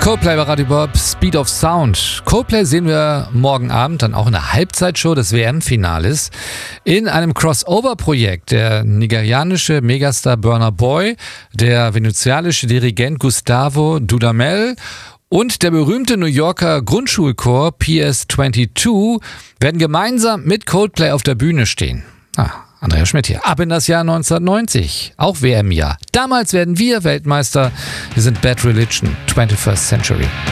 Coldplay bei Radio Bob, Speed of Sound. Coldplay sehen wir morgen Abend dann auch in der Halbzeitshow des WM-Finales in einem Crossover-Projekt. Der nigerianische Megastar Burna Boy, der venezianische Dirigent Gustavo Dudamel und der berühmte New Yorker Grundschulchor PS22 werden gemeinsam mit Coldplay auf der Bühne stehen. Andreas Schmidt hier. Ab in das Jahr 1990. Auch WM-Jahr. Damals werden wir Weltmeister. Wir sind Bad Religion, 21st Century.